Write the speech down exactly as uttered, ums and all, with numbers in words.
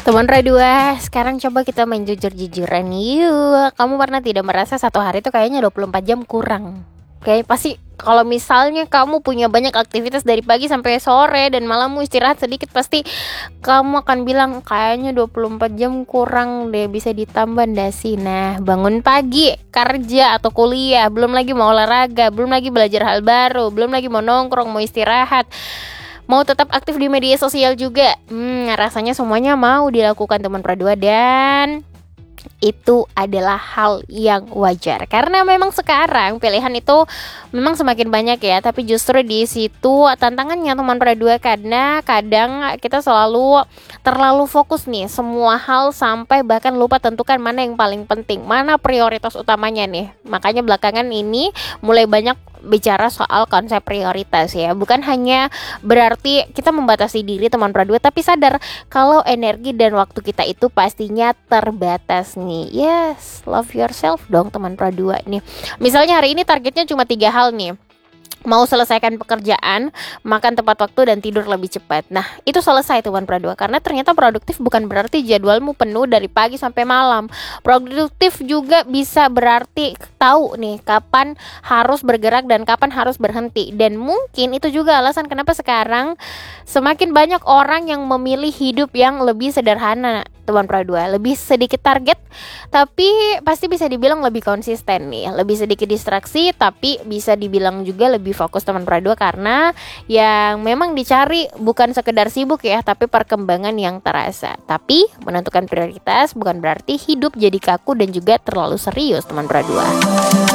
Teman Radua, sekarang coba kita main jujur-jujuran yuk. Kamu pernah tidak merasa satu hari tuh kayaknya dua puluh empat jam kurang? Kayak pasti kalau misalnya kamu punya banyak aktivitas dari pagi sampai sore dan malammu istirahat sedikit, pasti kamu akan bilang kayaknya dua puluh empat jam kurang deh, bisa ditambah ndak sih? Nah, bangun pagi, kerja atau kuliah, belum lagi mau olahraga, belum lagi belajar hal baru, belum lagi mau nongkrong, mau istirahat, mau tetap aktif di media sosial juga. Hmm, rasanya semuanya mau dilakukan teman Pradua, dan itu adalah hal yang wajar karena memang sekarang pilihan itu memang semakin banyak ya. Tapi justru di situ tantangannya teman Pradua, karena kadang kita selalu terlalu fokus nih semua hal sampai bahkan lupa tentukan mana yang paling penting, mana prioritas utamanya nih. Makanya belakangan ini mulai banyak bicara soal konsep prioritas ya. Bukan hanya berarti kita membatasi diri teman Pradua, tapi sadar kalau energi dan waktu kita itu pastinya terbatas nih. Yes, love yourself dong teman Pradua nih. Misalnya hari ini targetnya cuma tiga hal nih. Mau selesaikan pekerjaan, makan tepat waktu, dan tidur lebih cepat. Nah, itu selesai teman Pradua. Karena ternyata produktif bukan berarti jadwalmu penuh dari pagi sampai malam. Produktif juga bisa berarti tahu nih kapan harus bergerak dan kapan harus berhenti. Dan mungkin itu juga alasan kenapa sekarang semakin banyak orang yang memilih hidup yang lebih sederhana teman Pradua. Lebih sedikit target, tapi pasti bisa dibilang lebih konsisten nih. Lebih sedikit distraksi, tapi bisa dibilang juga lebih fokus teman Pradua. Karena yang memang dicari bukan sekedar sibuk ya, tapi perkembangan yang terasa. Tapi menentukan prioritas bukan berarti hidup jadi kaku dan juga terlalu serius teman Pradua.